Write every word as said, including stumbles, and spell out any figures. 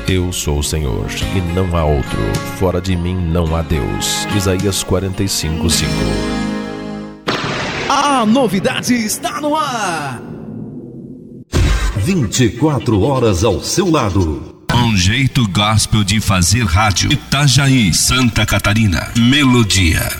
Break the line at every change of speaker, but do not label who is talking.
Eu sou o Senhor, e não há outro. Fora de mim não há Deus. Isaías quarenta e cinco, cinco.
A novidade está no ar.
vinte e quatro horas ao seu lado.
Um jeito gospel de fazer rádio. Itajaí, Santa Catarina. Melodia.